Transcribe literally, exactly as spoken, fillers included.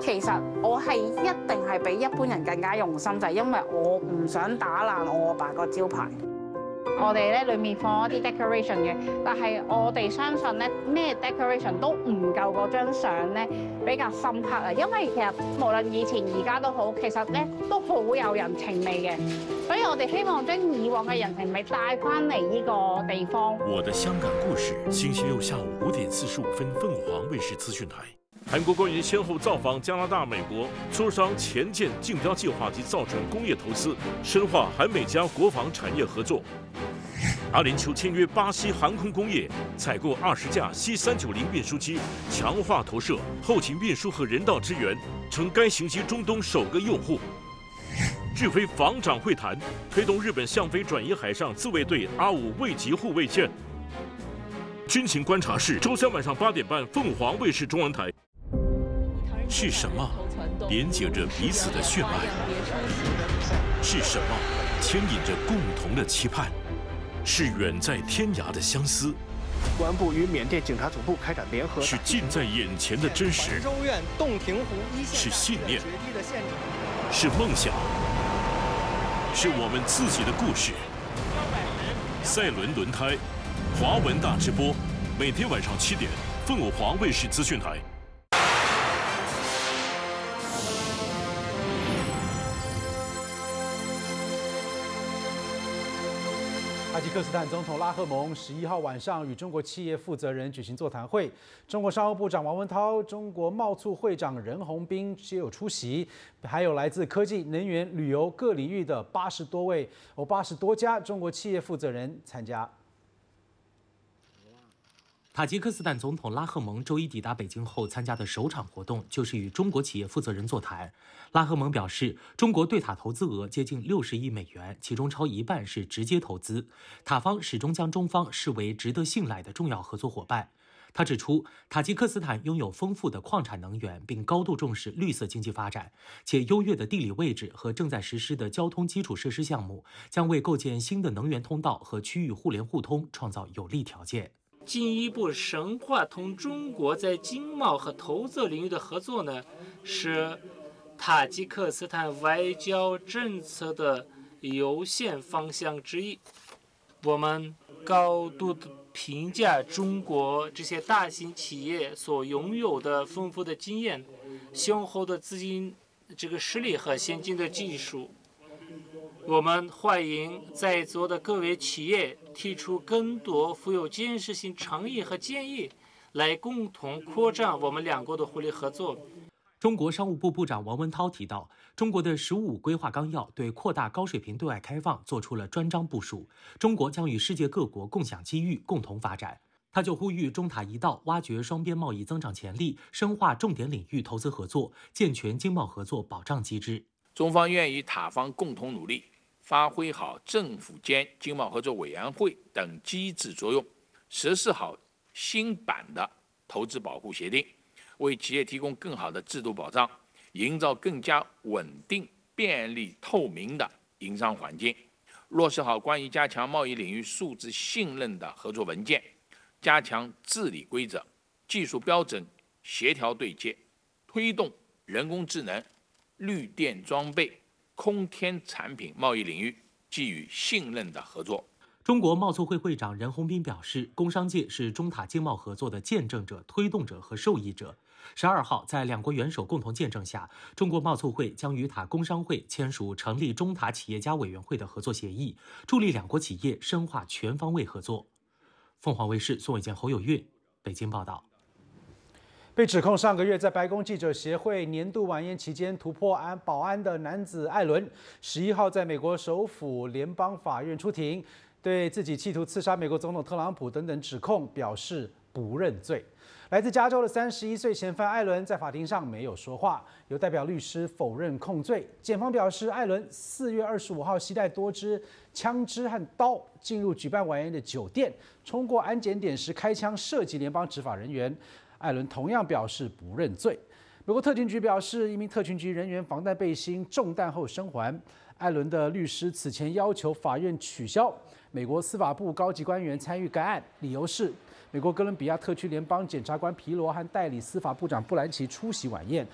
其實我係一定係比一般人更加用心，就係因為我唔想打爛我阿爸個招牌。我哋咧裡面放一啲 decoration 嘅，但係我哋相信咧咩 decoration 都唔夠嗰張相咧比較深刻啊！因為其實無論以前而家都好，其實咧都好有人情味嘅，所以我哋希望將以往嘅人情味帶翻嚟呢個地方。 我的香港故事，星期六下午五點四十五分，鳳凰衛視資訊台。韓國官員先後造訪加拿大、美國，磋商前艦競標計劃及造船工業投資，深化韓美加國防產業合作。阿聯酋簽約巴西航空工業，採購二十架 C 三九零運輸機，強化投射、後勤運輸和人道支援，成該型機中東首個用戶。日菲防長會談，推動日本向飛轉移海上自衛隊阿五衛級護衛艦。軍情觀察室，周三晚上八點半，鳳凰衛視中文台。是什麼連接着彼此的血脈？是什麼牽引着共同的期盼？是遠在天涯的相思。 公安部與緬甸警察總部開展聯合。 是近在眼前的真實。 州院洞庭湖一線。 是信念。是夢想。是我們自己的故事。賽輪輪胎，華文大直播，每天晚上七點，鳳凰衛視資訊台。 塔吉克斯坦总统拉赫蒙十一号晚上与中国企业负责人举行座谈会，中国商务部长王文涛、中国贸促会长任洪斌皆有出席，还有来自科技、能源、旅游各领域的八十多位、哦八十多家中国企业负责人参加。 塔吉克斯坦总统拉赫蒙周一抵达北京后参加的首场活动就是与中国企业负责人座谈。拉赫蒙表示，中国对塔投资额接近六十亿美元，其中超一半是直接投资。塔方始终将中方视为值得信赖的重要合作伙伴。他指出，塔吉克斯坦拥有丰富的矿产能源，并高度重视绿色经济发展，且优越的地理位置和正在实施的交通基础设施项目将为构建新的能源通道和区域互联互通创造有利条件。 进一步深化同中国在经贸和投资领域的合作呢，是塔吉克斯坦外交政策的优先方向之一。我们高度的评价中国这些大型企业所拥有的丰富的经验、雄厚的资金这个实力和先进的技术。我们欢迎在座的各位企业提出更多富有建设性倡议和建议，来共同扩展我们两国的互利合作。 中国商务部部长王文涛提到，中国的“十五”规划纲要对扩大高水平对外开放做出了专章部署，中国将与世界各国共享机遇，共同发展。他就呼吁中塔一道挖掘双边贸易增长潜力，深化重点领域投资合作，健全经贸合作保障机制。 中方愿与塔方共同努力，发挥好政府间经贸合作委员会等机制作用，实施好新版的投资保护协定，为企业提供更好的制度保障，营造更加稳定、便利、透明的营商环境，落实好关于加强贸易领域数字信任的合作文件，加强治理规则、技术标准协调对接，推动人工智能、绿电装备、空天产品贸易领域基于信任的合作。 中国贸促会会长任洪斌表示，工商界是中塔经贸合作的见证者、推动者和受益者。十二号，在两国元首共同见证下，中国贸促会将与塔工商会签署成立中塔企业家委员会的合作协议，助力两国企业深化全方位合作。凤凰卫视宋伟健、侯有运北京报道。 被指控上个月在白宫记者协会年度晚宴期间突破安保安的男子艾伦，十一号在美国首府联邦法院出庭，对自己企图刺杀美国总统特朗普等等指控表示不认罪。来自加州的三十一岁嫌犯艾伦在法庭上没有说话，由代表律师否认控罪。检方表示，艾伦四月二十五号携带多支枪支和刀进入举办晚宴的酒店，冲过安检点时开枪射击联邦执法人员。艾伦同样表示不认罪。美国特勤局表示，一名特勤局人员防弹背心中弹后生还。艾伦的律师此前要求法院取消美国司法部高级官员参与该案，理由是美国哥伦比亚特区联邦检察官皮罗和代理司法部长布兰奇出席晚宴，